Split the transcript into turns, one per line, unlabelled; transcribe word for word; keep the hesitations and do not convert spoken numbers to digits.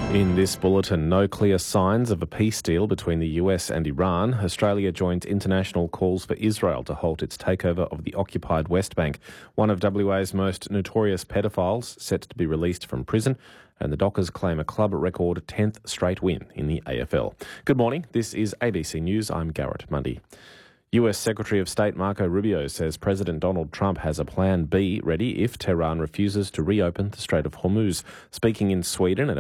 In this bulletin, no clear signs of a peace deal between the U S and Iran. Australia joins international calls for Israel to halt its takeover of the occupied West Bank. One of W A's most notorious pedophiles set to be released from prison, and the Dockers claim a club record tenth straight win in the A F L. Good morning, this is A B C News, I'm Garrett Mundy. U S Secretary of State Marco Rubio says President Donald Trump has a plan B ready if Tehran refuses to reopen the Strait of Hormuz. Speaking in Sweden at a